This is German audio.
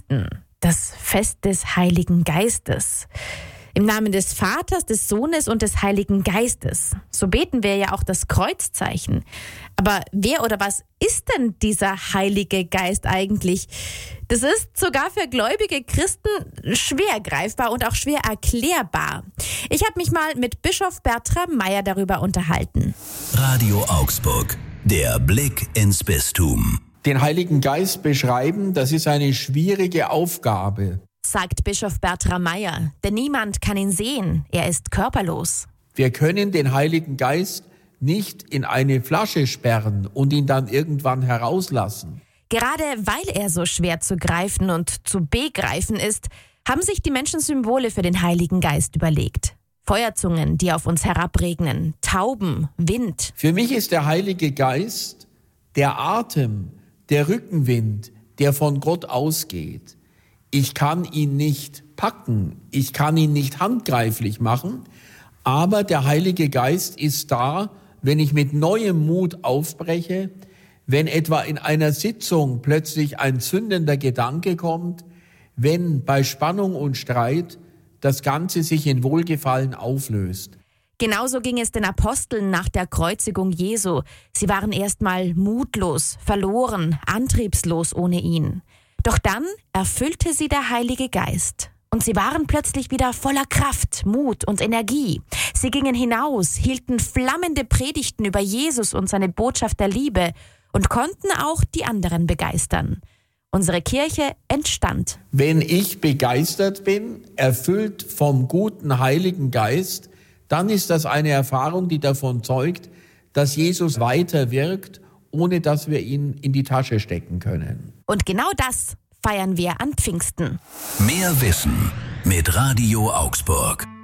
Pfingsten, das Fest des Heiligen Geistes. Im Namen des Vaters, des Sohnes und des Heiligen Geistes. So beten wir ja auch das Kreuzzeichen. Aber wer oder was ist denn dieser Heilige Geist eigentlich? Das ist sogar für gläubige Christen schwer greifbar und auch schwer erklärbar. Ich habe mich mal mit Bischof Bertram Meyer darüber unterhalten. Radio Augsburg, der Blick ins Bistum. Den Heiligen Geist beschreiben, das ist eine schwierige Aufgabe, sagt Bischof Bertram Meyer, denn niemand kann ihn sehen, er ist körperlos. Wir können den Heiligen Geist nicht in eine Flasche sperren und ihn dann irgendwann herauslassen. Gerade weil er so schwer zu greifen und zu begreifen ist, haben sich die Menschen Symbole für den Heiligen Geist überlegt. Feuerzungen, die auf uns herabregnen, Tauben, Wind. Für mich ist der Heilige Geist der Atem, der Rückenwind, der von Gott ausgeht. Ich kann ihn nicht packen, ich kann ihn nicht handgreiflich machen, aber der Heilige Geist ist da, wenn ich mit neuem Mut aufbreche, wenn etwa in einer Sitzung plötzlich ein zündender Gedanke kommt, wenn bei Spannung und Streit das Ganze sich in Wohlgefallen auflöst. Genauso ging es den Aposteln nach der Kreuzigung Jesu. Sie waren erstmal mutlos, verloren, antriebslos ohne ihn. Doch dann erfüllte sie der Heilige Geist. Und sie waren plötzlich wieder voller Kraft, Mut und Energie. Sie gingen hinaus, hielten flammende Predigten über Jesus und seine Botschaft der Liebe und konnten auch die anderen begeistern. Unsere Kirche entstand. Wenn ich begeistert bin, erfüllt vom guten Heiligen Geist, dann ist das eine Erfahrung, die davon zeugt, dass Jesus weiter wirkt, ohne dass wir ihn in die Tasche stecken können. Und genau das feiern wir an Pfingsten. Mehr Wissen mit Radio Augsburg.